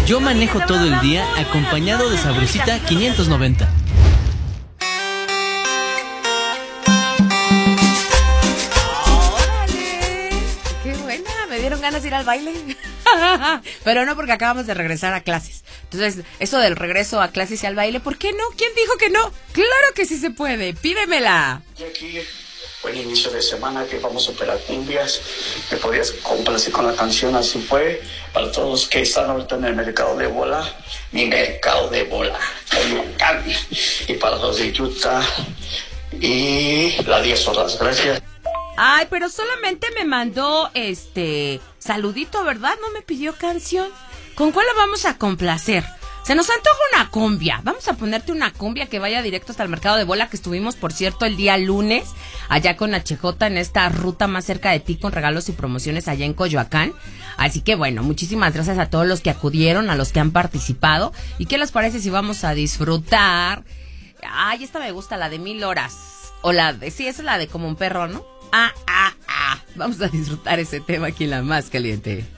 Yo manejo todo el día acompañado de Sabrosita 590. ¡Órale! ¡Qué buena! Me dieron ganas de ir al baile. Pero no, porque acabamos de regresar a clases. Entonces, eso del regreso a clases y al baile, ¿por qué no? ¿Quién dijo que no? ¡Claro que sí se puede! ¡Pídemela! Y aquí fue el inicio de semana que vamos a operar cumbias. Me podías complacer con la canción Así Fue. Para todos los que están ahorita en el mercado de bola, mi mercado de bola, me encanta. Y para los de Utah y la 10 horas, gracias. Ay, pero solamente me mandó saludito, ¿verdad? No me pidió canción. ¿Con cuál la vamos a complacer? Se nos antoja una cumbia. Vamos a ponerte una cumbia que vaya directo hasta el mercado de bola, que estuvimos, por cierto, el día lunes, allá con HJ, en esta ruta más cerca de ti, con regalos y promociones allá en Coyoacán. Así que bueno, muchísimas gracias a todos los que acudieron, a los que han participado. ¿Y qué les parece si vamos a disfrutar? Ay, esta me gusta, la de 1000 horas. O la de, sí, esa es la de Como un perro, ¿no? Vamos a disfrutar ese tema aquí en La Más Caliente.